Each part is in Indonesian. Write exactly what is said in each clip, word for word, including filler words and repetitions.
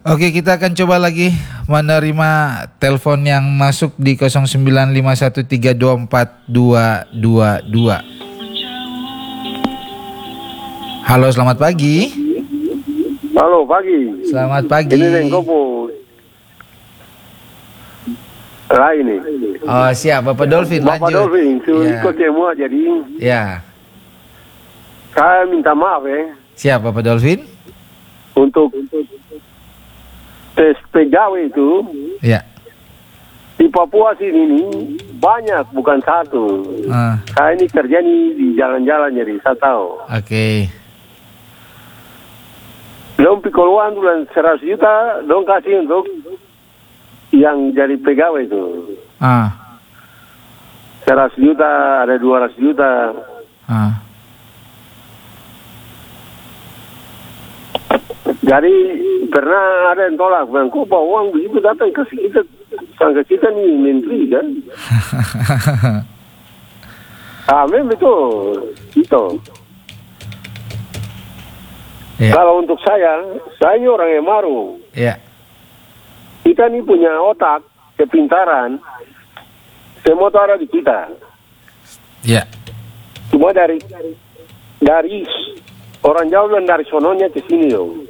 Oke, kita akan coba lagi menerima telepon yang masuk di nol sembilan lima satu tiga dua empat dua dua dua. Halo, selamat pagi. Halo, pagi. Selamat pagi. Ini Nengkopo. Lah ini. Oh, siap, Bapak Dolphin, Bapak lanjut. Dolphin, suruh Ya. ikut semua jadi. Ya, Saya minta maaf ya siap Bapak Dolphin. untuk tes pegawai itu Ya. di Papua sini nih banyak, bukan satu. Ah, Saya ini kerja nih di jalan-jalan jadi saya tahu. Oke. Dong pikoluan bulan seratus juta, dong kasih untuk yang jadi pegawai itu. Ah, Seratus juta, ada dua ratus juta. ah. Jadi pernah ada yang tolak, bilang, kok bawa uang begitu datang ke kita, sangka kita nih menteri kan? Ah, memang betul, itu. Ya. Kalau untuk saya, saya ini orang yang maru. Ya. Kita ini punya otak, kepintaran, semua itu ada di kita. Ya. Cuma dari dari orang jauh dan dari sononya ke sini dong.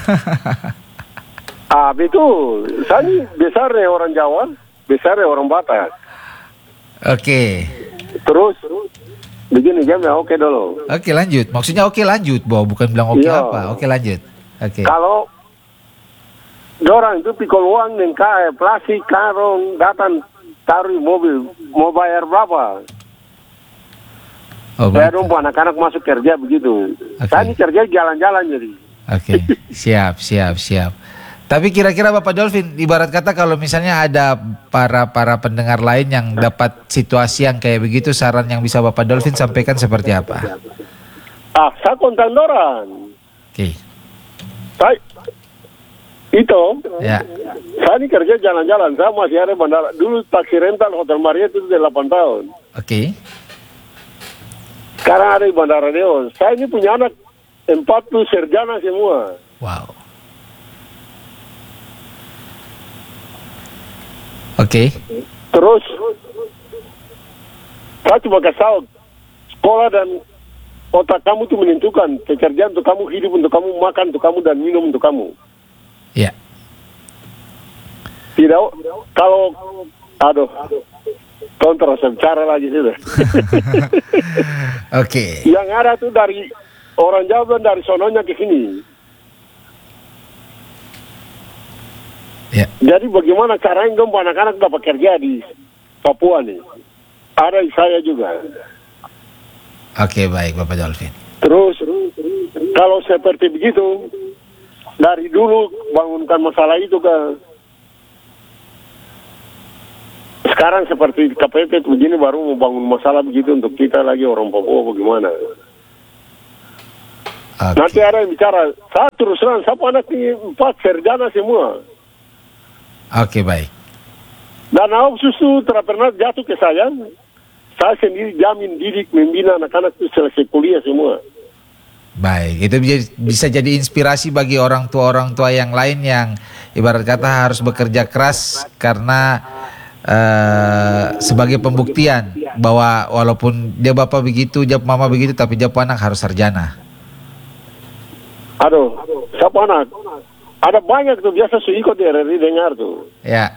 Ah, betul. Saya ini besarnya orang Jawa, besarnya orang Batak. Oke. Terus begini jamnya, oke dulu. Oke, lanjut. Maksudnya oke lanjut, Bo, bukan bilang oke Iya. apa. Oke, lanjut. Oke. Kalau orang itu pikul uang dan kaya plastik karung datang taruh mobil, mau bayar berapa? Oh, Saya begitu. dong anak-anak masuk kerja begitu. Oke. Saya ini kerja jalan-jalan jadi. Oke, siap, siap, siap. Tapi kira-kira Bapak Dolphin, ibarat kata kalau misalnya ada para para pendengar lain yang dapat situasi yang kayak begitu, saran yang bisa Bapak Dolphin sampaikan seperti apa? Ah, saya kontak orang. Oke, Saya itu, ya, saya ini kerja jalan-jalan. Saya masih ada bandara. Dulu taksi rental Hotel Maria itu delapan tahun. oke, Sekarang ada di Bandara Dewa. Saya ini punya anak empat puluh sarjana semua. wow. Oke, Terus saya cuma kasih tahu, sekolah dan otak kamu itu menentukan pekerjaan untuk kamu, hidup untuk kamu, makan untuk kamu, dan minum untuk kamu. ya, Tidak, kalau, aduh, kontrol saya bicara lagi sudah. oke, Yang ada tuh dari orang Jawa dan dari sononya ke sini. ya, Jadi bagaimana caranya dong anak-anak dapat kerja di Papua nih? Ada di saya juga. oke, baik Bapak Dolphin. Terus kalau seperti begitu, dari dulu bangunkan masalah itu kan. Sekarang seperti K P P begini baru mau bangun masalah begitu untuk kita lagi orang Papua bagaimana? Oke, Nanti ada yang bicara, saya terus terang, saya anak ini empat sarjana semua. oke, baik. Dan Ahok susu tidak pernah jatuh ke saya. Saya sendiri jamin didik, membina anak-anak itu selesai kuliah semua. Baik, itu bisa- bisa jadi inspirasi bagi orang tua-orang tua yang lain yang ibarat kata harus bekerja keras karena eh, sebagai pembuktian bahwa walaupun dia bapak begitu, dia mama begitu, tapi dia anak harus sarjana. Aduh, siapa anak? Ada banyak tuh, biasa su ikut di R R I dengar tuh. Ya,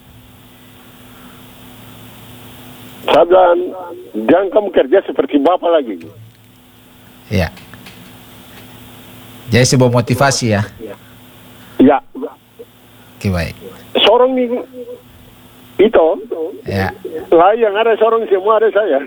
Saya bilang, jangan kamu kerja seperti bapak lagi. ya. Jadi sebuah motivasi ya. Ya, Oke, baik. sorong nih, itu, Ya. lah yang ada sorong semua ada saya.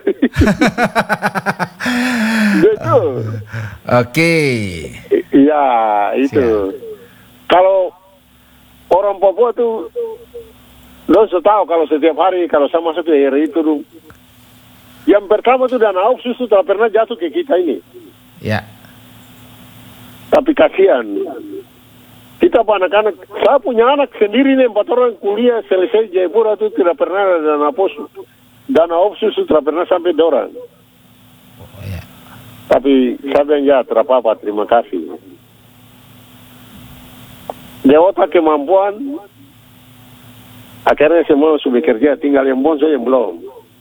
Betul. Oke. Iya, itu. Kalau orang Papua tuh, lo sudah tahu kalau setiap hari, kalau saya masuk ke R R I itu, yang pertama tuh Dana Ahok susu tak pernah jatuh ke kita ini. Ya. Tapi kasihan. Kita anak-anak, saya punya anak sendiri nih, empat orang kuliah selesai Jayapura itu tidak pernah ada dana pos, dana opsus itu tidak pernah sampai dorang. Oh, ya. Tapi saya bilang ya, tidak apa-apa, terima kasih. Dia otak kemampuan, akhirnya semua sudah bekerja, tinggal yang bonso yang belum.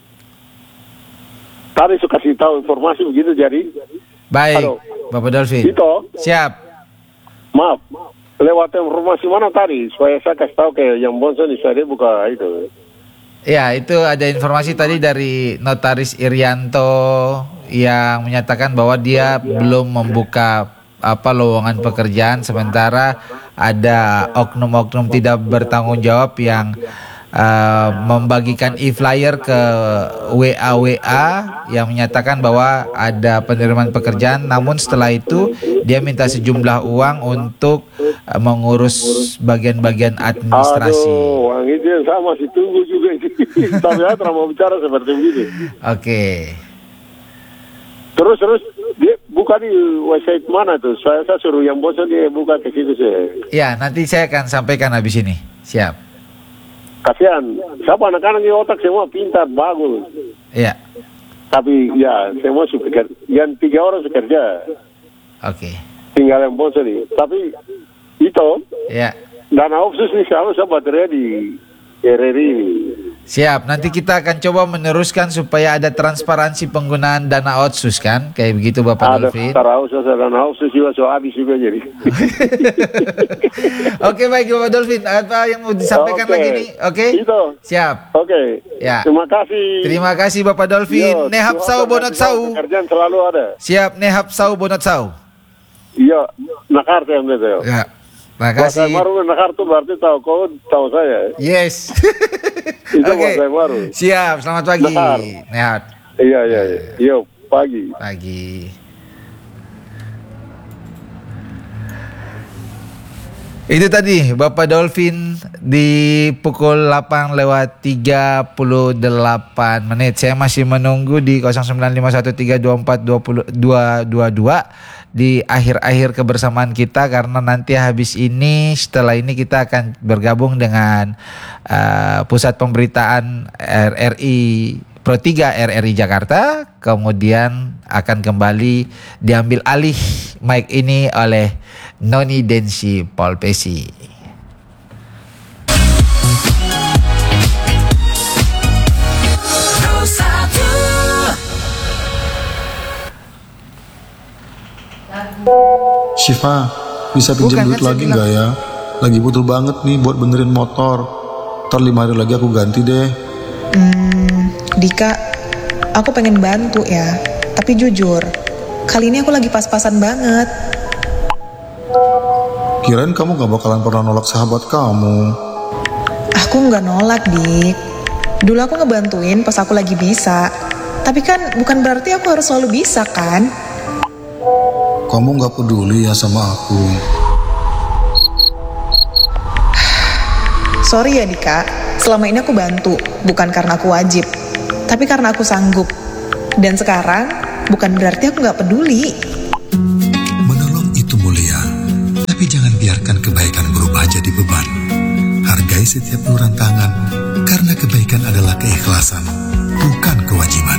Tadi suka kasih tahu informasi begitu jadi. Baik, Halo. Bapak Dolphin. Itu, Siap. maaf, lewat informasi mana tadi? Supaya saya kasih tahu ke yang bonso nih, saya buka itu. Ya, itu ada informasi tadi dari Notaris Irianto yang menyatakan bahwa dia belum membuka apa lowongan pekerjaan, sementara ada oknum-oknum tidak bertanggung jawab yang uh, membagikan e-flyer ke W A W A yang menyatakan bahwa ada penerimaan pekerjaan, namun setelah itu dia minta sejumlah uang untuk uh, mengurus bagian-bagian administrasi. Aduh, uang itu yang saya masih tunggu juga. Tapi saya tidak mau bicara seperti ini. Oke. Terus terus dia buka di website mana tuh? Saya, saya suruh yang bosan dia buka ke situ saya. Ya, nanti saya akan sampaikan habis ini. Siap. Kasihan, siapa anak-anak di otak semua pintar, bagus. Ya. Tapi ya semua sudah kerja. Yang tiga orang bekerja. Oke. Tinggal yang bosan nih. Tapi itu Ya. dana otsus nih selalu saya baterai di R R I ini. Siap, nanti kita akan coba meneruskan supaya ada transparansi penggunaan dana otsus kan, kayak begitu Bapak Ada Dolphin. tahu saya dana otsus juga so habis juga jadi. Oke, baik Bapak Dolphin, apa yang mau disampaikan Oke. lagi nih? Oke. Itu. Siap. Oke. Ya. Terima kasih. Terima kasih Bapak Dolphin. Yo, Nehap Tuhan sau bonot kasih sau. Pekerjaan selalu ada. Siap, nehap sau bonot sau. Iya, nakar saya ambil. Ya. Terima Bahasa kasih. baru nakar tuh berarti tahu kau tahu saya. Yes. Itu Oke. bahasa baru. Siap, selamat pagi. Nakar. Nehat. Iya iya iya. Yo, pagi. Pagi. Itu tadi Bapak Dolphin di pukul delapan lewat tiga puluh delapan menit. Saya masih menunggu di nol sembilan lima satu tiga dua empat dua dua dua dua di akhir-akhir kebersamaan kita, karena nanti habis ini, setelah ini kita akan bergabung dengan uh, Pusat Pemberitaan R R I Pro tiga R R I Jakarta, kemudian akan kembali diambil alih mic ini oleh Noni Densi Polpesi. Syifa, bisa pinjam Bukan, duit kan saya lagi bilang. nggak ya? Lagi butuh banget nih buat benerin motor. Ntar lima hari lagi aku ganti deh. Hmm, Dika, aku pengen bantu ya. Tapi jujur, kali ini aku lagi pas-pasan banget. Kirain kamu gak bakalan pernah nolak sahabat kamu. Aku nggak nolak, Dik. Dulu aku ngebantuin pas aku lagi bisa. Tapi kan bukan berarti aku harus selalu bisa kan? Kamu gak peduli ya sama aku. Sorry ya Dika, selama ini aku bantu. Bukan karena aku wajib, tapi karena aku sanggup. Dan sekarang, bukan berarti aku gak peduli. Menolong itu mulia, tapi jangan biarkan kebaikan berubah jadi beban. Hargai setiap uluran tangan, karena kebaikan adalah keikhlasan, bukan kewajiban.